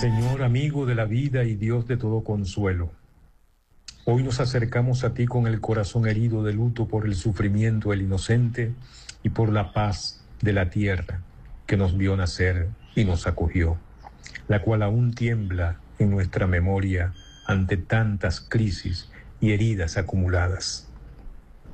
Señor, amigo de la vida y Dios de todo consuelo, hoy nos acercamos a ti con el corazón herido de luto por el sufrimiento del inocente y por la paz de la tierra que nos vio nacer y nos acogió, la cual aún tiembla en nuestra memoria ante tantas crisis y heridas acumuladas.